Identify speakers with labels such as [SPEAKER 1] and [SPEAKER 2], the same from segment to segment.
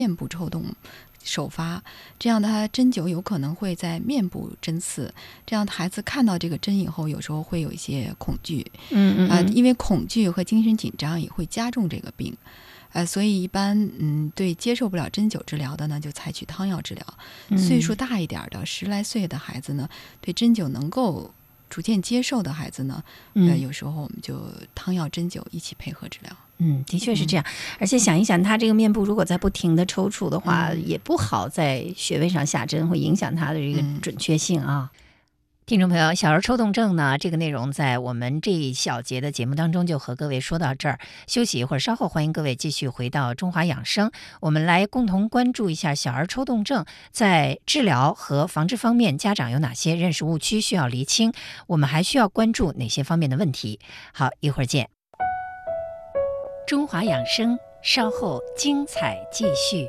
[SPEAKER 1] 面部抽动首发，这样的它针灸有可能会在面部针刺，这样孩子看到这个针以后，有时候会有一些恐惧，因为恐惧和精神紧张也会加重这个病。所以一般对接受不了针灸治疗的呢，就采取汤药治疗。岁数大一点的10来岁的孩子呢，对针灸能够逐渐接受的孩子呢，有时候我们就汤药针灸一起配合治疗。
[SPEAKER 2] 的确是这样。而且想一想，他这个面部如果在不停的抽搐的话，也不好在穴位上下针，会影响他的这个准确性啊。听众朋友，小儿抽动症呢，这个内容在我们这一小节的节目当中就和各位说到这儿，休息一会儿，稍后欢迎各位继续回到中华养生，我们来共同关注一下小儿抽动症在治疗和防治方面，家长有哪些认识误区需要厘清，我们还需要关注哪些方面的问题。好，一会儿见。中华养生，稍后精彩继续。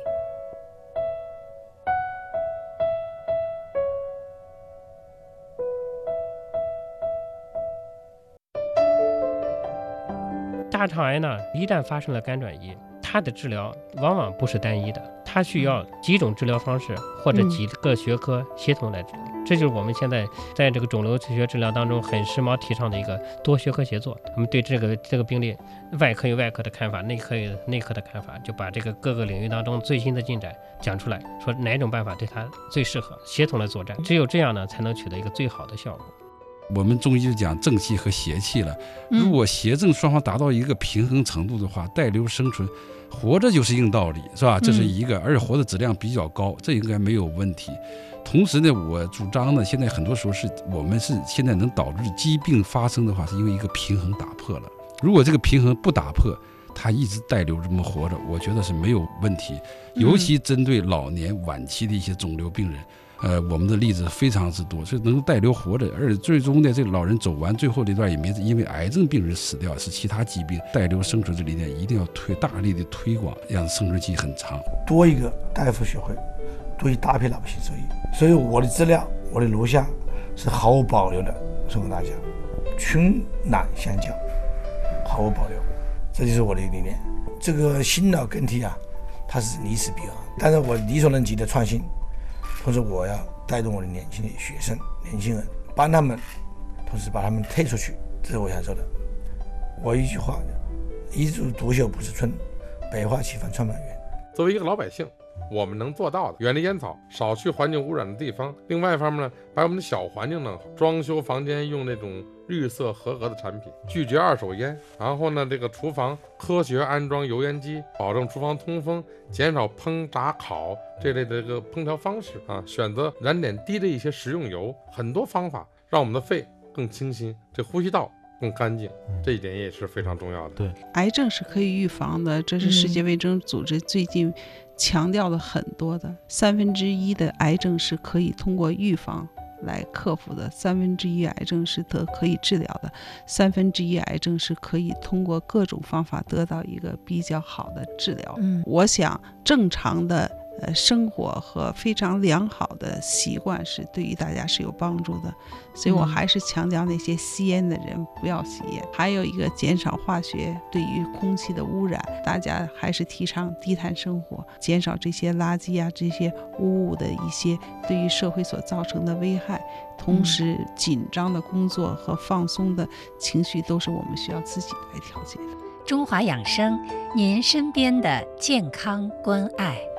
[SPEAKER 3] 大肠癌呢，一旦发生了肝转移，它的治疗往往不是单一的，它需要几种治疗方式或者几个学科协同来治疗。这就是我们现在在这个肿瘤学治疗当中很时髦提倡的一个多学科协作。我们对这个病例，外科有外科的看法，内科有内科的看法，就把这个各个领域当中最新的进展讲出来，说哪种办法对它最适合，协同来作战。只有这样呢，才能取得一个最好的效果。
[SPEAKER 4] 我们中医就讲正气和邪气了，如果邪正双方达到一个平衡程度的话，带瘤生存，活着就是硬道理，是吧？这是一个，而且活的质量比较高，这应该没有问题。同时呢，我主张呢，现在很多时候我们现在能导致疾病发生的话，是因为一个平衡打破了。如果这个平衡不打破，它一直带瘤这么活着，我觉得是没有问题。尤其针对老年晚期的一些肿瘤病人。我们的例子非常之多，所以能带瘤活着，而且最终呢，这老人走完最后这段也没因为癌症病人死掉，是其他疾病。带瘤生存这理念一定要大力的推广，让生存期很长。
[SPEAKER 5] 多一个大夫学会，多一大批老百姓受益。所以我的资料，我的录像是毫无保留的送给大家，群难相交，毫无保留，这就是我的理念。这个新老更替啊，它是历史必然，但是我力所能及的创新。同时我要带动我的年轻的学生年轻人，帮他们，同时把他们推出去，这是我想说的。我一句话，一枝独秀不是春，百花齐放创满园。
[SPEAKER 6] 作为一个老百姓，我们能做到的，远离烟草，少去环境污染的地方。另外一方面呢，把我们的小环境弄好，装修房间用那种绿色合格的产品，拒绝二手烟。然后呢，这个厨房科学安装油烟机，保证厨房通风，减少烹炸烤这类的这个烹调方式啊，选择燃点低的一些食用油，很多方法让我们的肺更清新，这呼吸道更干净，这一点也是非常重要的。
[SPEAKER 7] 对，癌症是可以预防的，这是世界卫生组织最近强调了很多的，1/3的癌症是可以通过预防来克服的，1/3癌症是可以治疗的，1/3癌症是可以通过各种方法得到一个比较好的治疗。我想正常的生活和非常良好的习惯是对于大家是有帮助的，所以我还是强调那些吸烟的人不要吸烟，还有一个减少化学对于空气的污染，大家还是提倡低碳生活，减少这些垃圾啊这些污物的一些对于社会所造成的危害。同时紧张的工作和放松的情绪都是我们需要自己来调节的。
[SPEAKER 2] 中华养生，您身边的健康关爱。